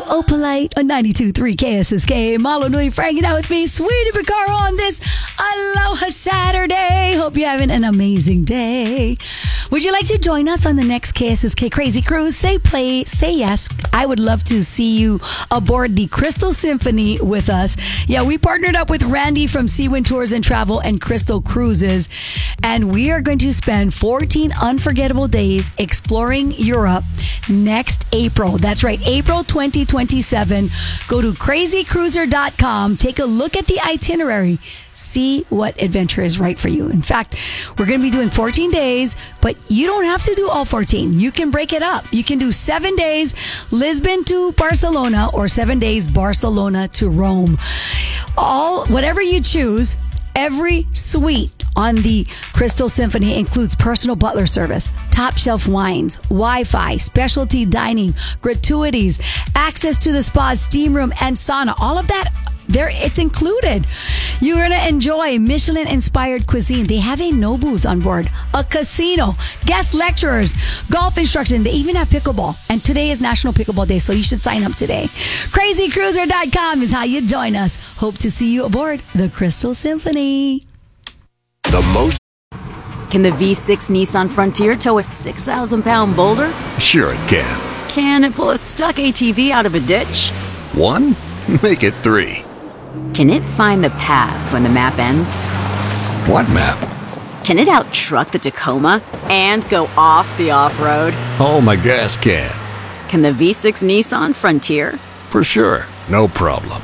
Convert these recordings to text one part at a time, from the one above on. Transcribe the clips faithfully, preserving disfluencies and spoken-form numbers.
Opalite on ninety-two point three K S S K. Malo Nui Frank out with me, Sweetie Picaro on this Aloha Saturday. Hope you're having an amazing day. Would you like to join us on the next K S S K Crazy Cruise? Say play, say yes. I would love to see you aboard the Crystal Symphony with us. Yeah, we partnered up with Randy from Seawind Tours and Travel and Crystal Cruises, and we are going to spend fourteen unforgettable days exploring Europe next April. That's right, April twenty twenty-seven. Go to crazy cruiser dot com. Take a look at the itinerary. See what adventure is right for you. In fact, we're going to be doing fourteen days, but you don't have to do all fourteen. You can break it up. You can do seven days Lisbon to Barcelona or seven days Barcelona to Rome. All, whatever you choose. Every suite on the Crystal Symphony includes personal butler service, top shelf wines, Wi-Fi, specialty dining, gratuities, access to the spa, steam room, and sauna. All of that, there it's included. You're going to enjoy Michelin-inspired cuisine. They have a Nobu's on board, a casino, guest lecturers, golf instruction. They even have pickleball. And today is National Pickleball Day, so you should sign up today. crazy cruiser dot com is how you join us. Hope to see you aboard the Crystal Symphony. The most. Can the V six Nissan Frontier tow a six thousand pound boulder? Sure it can. Can it pull a stuck A T V out of a ditch? One? Make it three. Can it find the path when the map ends? What map? Can it out-truck the Tacoma and go off the off-road? Oh, my gas can. Can the V six Nissan Frontier? For sure. No problem.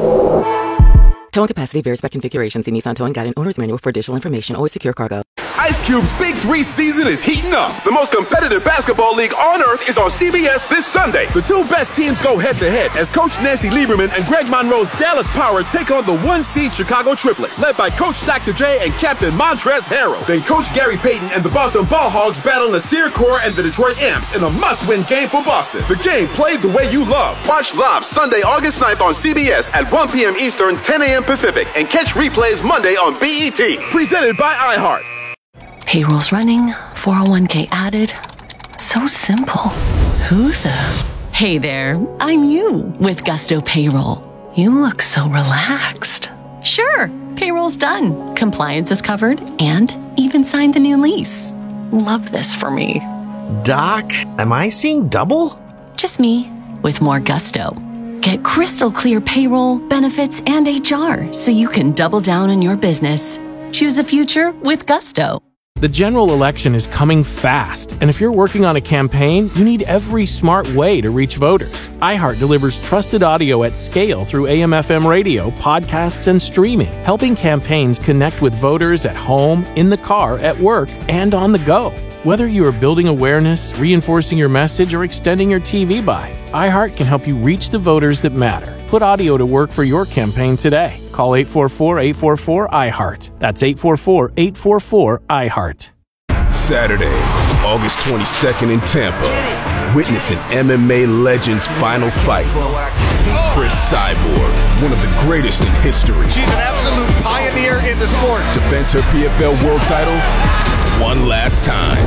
Towing capacity varies by configuration. See Nissan Towing Guide and Owner's Manual for additional information. Always secure cargo. Ice Cube's Big Three season is heating up. The most competitive basketball league on earth is on C B S this Sunday. The two best teams go head-to-head as Coach Nancy Lieberman and Greg Monroe's Dallas Power take on the one-seed Chicago Triplets, led by Coach Doctor J and Captain Montrezl Harrell. Then Coach Gary Payton and the Boston Ball Hogs battle Nasir Kaur and the Detroit Amps in a must-win game for Boston. The game played the way you love. Watch live Sunday, August ninth on C B S at one p.m. Eastern, ten a.m. Pacific, and catch replays Monday on B E T. Presented by iHeart. Payroll's running, four oh one k added. So simple. Who the? Hey there, I'm you with Gusto Payroll. You look so relaxed. Sure, payroll's done. Compliance is covered and even signed the new lease. Love this for me. Doc, am I seeing double? Just me with more gusto. Get crystal clear payroll, benefits, and H R so you can double down on your business. Choose a future with Gusto. The general election is coming fast, and if you're working on a campaign, you need every smart way to reach voters. iHeart delivers trusted audio at scale through A M F M radio, podcasts, and streaming, helping campaigns connect with voters at home, in the car, at work, and on the go. Whether you are building awareness, reinforcing your message, or extending your T V buy, iHeart can help you reach the voters that matter. Put audio to work for your campaign today. Call eight four four, eight four four, I heart. That's eight four four, eight four four, I heart. Saturday, August twenty-second in Tampa. Witness an M M A legend's final fight. Chris Cyborg, one of the greatest in history. She's an absolute pioneer in the sport. Defends her P F L world title one last time.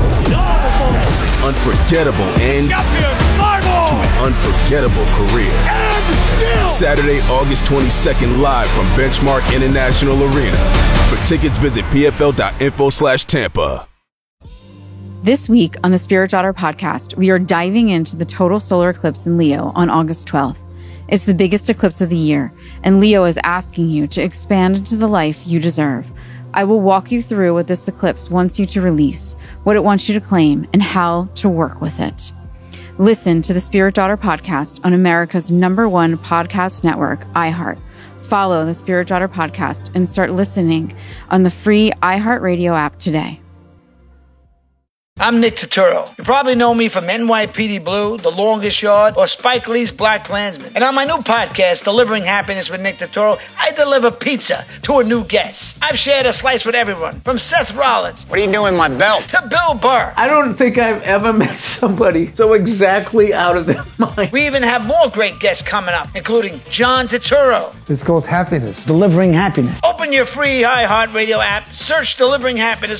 Unforgettable end to an unforgettable career. Saturday, August twenty-second, live from Benchmark International Arena. For tickets, visit p f l dot info slash Tampa. This week on the Spirit Daughter podcast, we are diving into the total solar eclipse in Leo on August twelfth. It's the biggest eclipse of the year, and Leo is asking you to expand into the life you deserve. I will walk you through what this eclipse wants you to release, what it wants you to claim, and how to work with it. Listen to the Spirit Daughter podcast on America's number one podcast network, iHeart. Follow the Spirit Daughter podcast and start listening on the free iHeartRadio app today. I'm Nick Turturro. You probably know me from N Y P D Blue, The Longest Yard, or Spike Lee's Black Klansman. And on my new podcast, Delivering Happiness with Nick Turturro, I deliver pizza to a new guest. I've shared a slice with everyone, from Seth Rollins. What are you doing, my belt? To Bill Burr. I don't think I've ever met somebody so exactly out of their mind. We even have more great guests coming up, including John Turturro. It's called Happiness. Delivering Happiness. Open your free iHeartRadio app, search Delivering Happiness